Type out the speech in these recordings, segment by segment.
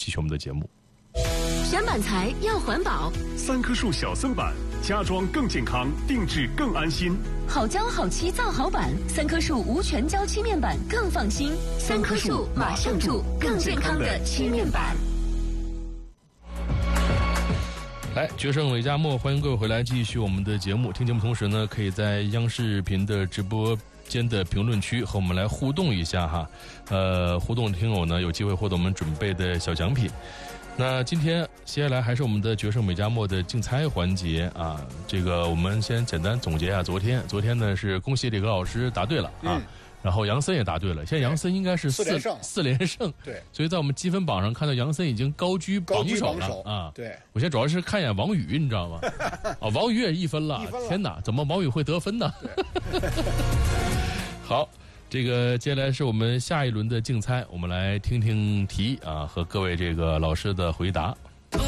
继续我们的节目。 选板材要环保 ，3棵树小森板，家装更健康，定制更安心。 好胶好漆造好板，3棵树无全胶漆面板更放心。3棵树马上住更健康的漆面板。 来，决胜伟佳末，欢迎各位回来继续我们的节目。听节目同时呢，可以在央视频的直播间的评论区和我们来互动一下哈。互动听友呢有机会获得我们准备的小奖品。那今天接下来还是我们的决胜美佳末的竞猜环节啊。这个我们先简单总结一下昨天呢是恭喜李格老师答对了啊。然后杨森也答对了，现在杨森应该是四连胜， 对， 所以在我们积分榜上看到杨森已经高居榜首了啊。 对， 我现在主要是看一眼王宇，你知道吗？啊，王宇也1分了，天哪，怎么王宇会得分呢？好，这个接下来是我们下一轮的竞猜，我们来听听题啊，和各位这个老师的回答。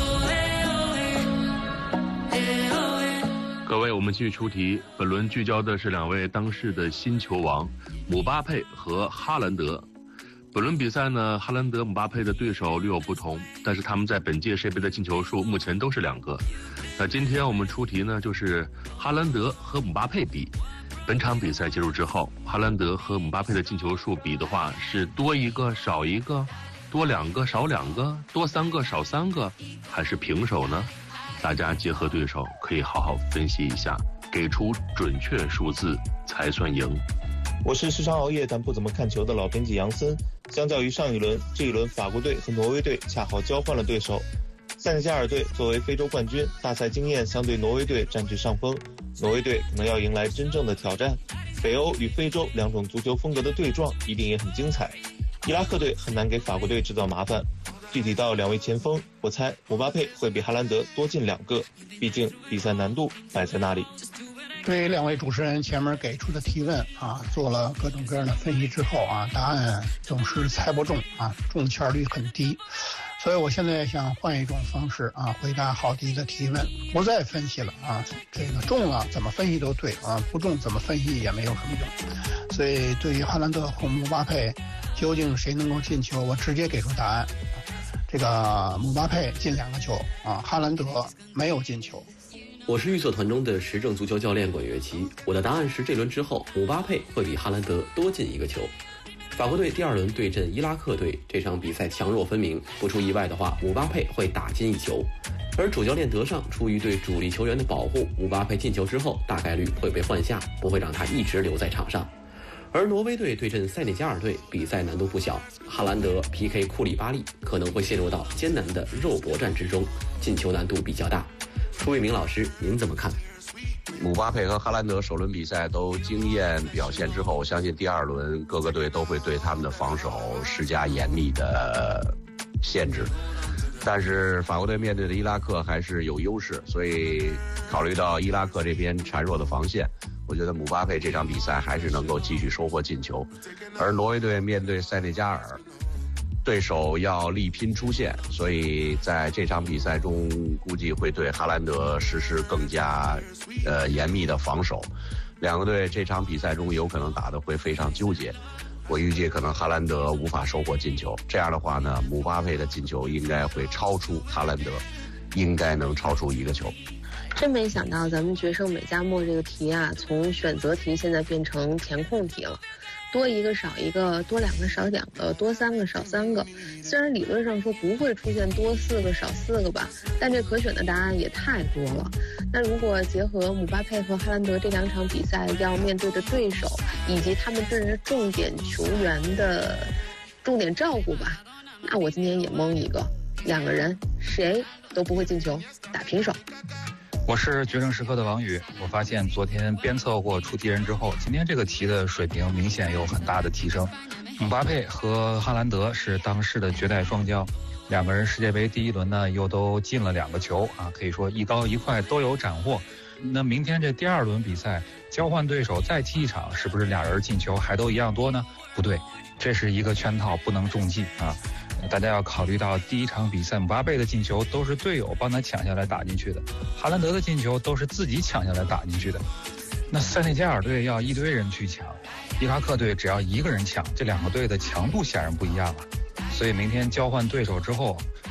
各位，我们继续出题。本轮聚焦的是2位当世的新球王姆巴佩和哈兰德。本轮比赛呢，哈兰德、姆巴佩的对手略有不同，但是他们在本届世界杯的进球数目前都是2个。那今天我们出题呢，就是哈兰德和姆巴佩比。本场比赛结束之后，哈兰德和姆巴佩的进球数比的话，是多1个少1个，多2个少2个，多3个少3个，还是平手呢？大家结合对手，可以好好分析一下，给出准确数字才算赢。 我是时常熬夜但不怎么看球的老编辑杨森。相较于上一轮，这一轮法国队和挪威队恰好交换了对手。塞内加尔队作为非洲冠军，大赛经验相对挪威队占据上风。挪威队可能要迎来真正的挑战。北欧与非洲2种足球风格的对撞一定也很精彩。伊拉克队很难给法国队制造麻烦。具体到2位前锋，我猜姆巴佩会比哈兰德多进2个，毕竟比赛难度摆在那里。 对2位主持人前面给出的提问啊，做了各种各样的分析之后啊，答案总是猜不中啊，中签率很低。所以我现在想换一种方式啊，回答好题的提问，不再分析了啊，这个中了怎么分析都对啊，不中怎么分析也没有什么用。所以对于哈兰德和姆巴佩究竟谁能够进球，我直接给出答案。这个姆巴佩进2个球啊，哈兰德没有进球。 我是预测团中的时政足球教练管乐琪，我的答案是这轮之后姆巴佩会比哈兰德多进1个球。法国队第2轮对阵伊拉克队，这场比赛强弱分明，不出意外的话，姆巴佩会打进1球。而主教练德尚出于对主力球员的保护，姆巴佩进球之后大概率会被换下，不会让他一直留在场上。而挪威队对阵塞内加尔队，比赛难度不小，哈兰德 PK 库里巴利可能会陷入到艰难的肉搏战之中，进球难度比较大。朱卫明老师，您怎么看？ 姆巴佩和哈兰德首轮比赛都惊艳表现之后，我相信第2轮各个队都会对他们的防守施加严厉的限制。但是法国队面对的伊拉克还是有优势，所以考虑到伊拉克这边孱弱的防线，我觉得姆巴佩这场比赛还是能够继续收获进球。而挪威队面对塞内加尔，对手要力拼出线，所以在这场比赛中估计会对哈兰德实施更加严密的防守。2个队这场比赛中有可能打得会非常纠结。我预计可能哈兰德无法收获进球，这样的话呢，姆巴佩的进球应该会超出哈兰德，应该能超出1个球。 真没想到咱们决胜美加末这个题啊，从选择题现在变成填空题了，多1个少1个，多2个少2个，多3个少3个。虽然理论上说不会出现多4个少4个吧，但这可选的答案也太多了。那如果结合姆巴佩和哈兰德这2场比赛要面对的对手，以及他们对于重点球员的重点照顾吧，那我今天也蒙一个，2个人谁都不会进球，打平手。 我是决胜时刻的王宇。我发现昨天鞭策过出题人之后，今天这个题的水平明显有很大的提升。姆巴佩和哈兰德是当世的绝代双骄，2个人世界杯第1轮呢又都进了2个球啊，可以说一高一快都有斩获。那明天这第2轮比赛交换对手再踢1场，是不是2人进球还都一样多呢？不对，这是一个圈套，不能中计啊。大家要考虑到第1场比赛姆巴佩的进球都是队友帮他抢下来打进去的，哈兰德的进球都是自己抢下来打进去的。那塞内加尔队要一堆人去抢，伊拉克队只要1个人抢，这2个队的强度显然不一样了。所以明天交换对手之后，